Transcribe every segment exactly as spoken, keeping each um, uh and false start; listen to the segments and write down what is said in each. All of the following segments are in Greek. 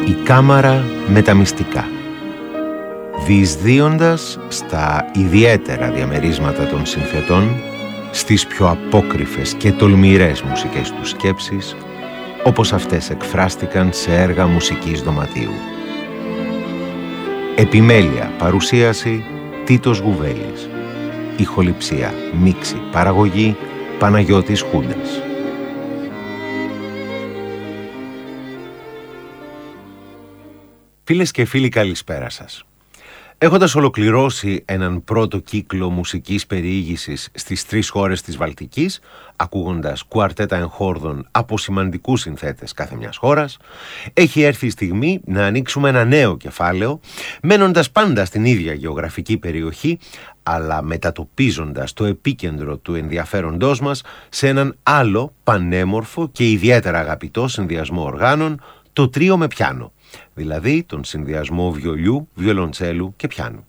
Η κάμαρα με τα μυστικά. Διεισδύοντας στα ιδιαίτερα διαμερίσματα των συνθετών, στις πιο απόκρυφες και τολμηρές μουσικές τους σκέψεις, όπως αυτές εκφράστηκαν σε έργα μουσικής δωματίου. Επιμέλεια, παρουσίαση Τίτος Γουβέλης. Ηχοληψία, μίξη, παραγωγή Παναγιώτης Χούντας. Φίλες και φίλοι, καλησπέρα σας. Έχοντας ολοκληρώσει έναν πρώτο κύκλο μουσικής περιήγησης στις τρεις χώρες της Βαλτικής, ακούγοντας κουαρτέτα εγχόρδων από σημαντικούς συνθέτες κάθε μιας χώρας, έχει έρθει η στιγμή να ανοίξουμε ένα νέο κεφάλαιο, μένοντας πάντα στην ίδια γεωγραφική περιοχή, αλλά μετατοπίζοντας το επίκεντρο του ενδιαφέροντός μας σε έναν άλλο πανέμορφο και ιδιαίτερα αγαπητό συνδυασμό οργάνων, το τρίο με πιάνο, δηλαδή τον συνδυασμό βιολιού, βιολοντσέλου και πιάνου.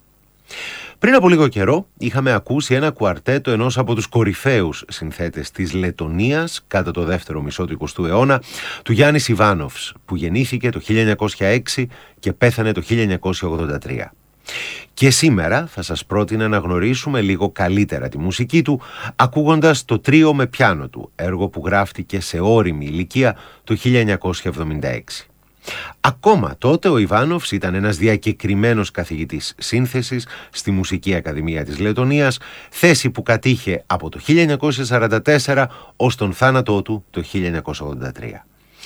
Πριν από λίγο καιρό είχαμε ακούσει ένα κουαρτέτο ενός από τους κορυφαίους συνθέτες της Λετονίας κατά το δεύτερο μισό του εικοστού αιώνα, του Γιάννης Ιβάνοφς, που γεννήθηκε το χίλια εννιακόσια έξι και πέθανε το χίλια εννιακόσια ογδόντα τρία. Και σήμερα θα σας πρότεινα να γνωρίσουμε λίγο καλύτερα τη μουσική του, ακούγοντας το τρίο με πιάνο του, έργο που γράφτηκε σε ώριμη ηλικία το χίλια εννιακόσια εβδομήντα έξι. Ακόμα τότε ο Ιβάνοφς ήταν ένας διακεκριμένος καθηγητής σύνθεσης στη Μουσική Ακαδημία της Λετονίας, θέση που κατήχε από το χίλια εννιακόσια σαράντα τέσσερα ως τον θάνατό του το χίλια εννιακόσια ογδόντα τρία.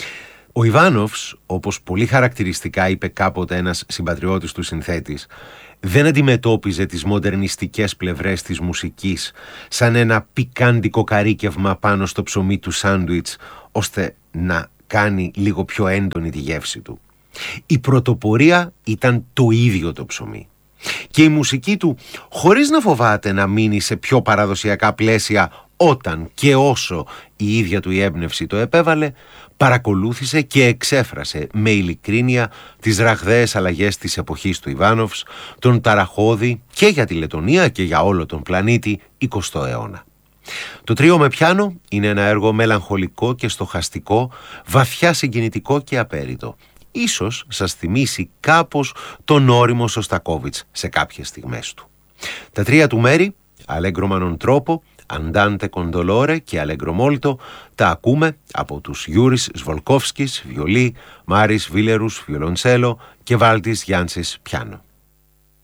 Ο Ιβάνοφς, όπως πολύ χαρακτηριστικά είπε κάποτε ένας συμπατριώτης του συνθέτης, δεν αντιμετώπιζε τις μοντερνιστικές πλευρές της μουσικής σαν ένα πικάντικο καρύκευμα πάνω στο ψωμί του σάντουιτς, ώστε να κάνει λίγο πιο έντονη τη γεύση του. Η πρωτοπορία ήταν το ίδιο το ψωμί. Και η μουσική του, χωρίς να φοβάται να μείνει σε πιο παραδοσιακά πλαίσια όταν και όσο η ίδια του η έμπνευση το επέβαλε, παρακολούθησε και εξέφρασε με ειλικρίνεια τις ραγδαίες αλλαγές της εποχής του Ιβάνοφς, τον ταραχώδη και για τη Λετονία και για όλο τον πλανήτη εικοστό αιώνα. Το τρίο με πιάνο είναι ένα έργο μελαγχολικό και στοχαστικό, βαθιά συγκινητικό και απέριτο. Ίσως σας θυμίσει κάπως τον όριμο Σωστακόβιτς σε κάποιες στιγμές του. Τα τρία του μέρη, Allegro ma non troppo, Andante con dolore και Allegro molto, τα ακούμε από τους Γιούρις Σβολκόφσκις, βιολί, Μάρις Βίλερους, βιολοντσέλο και Βάλτις Γιάντσης, πιάνο.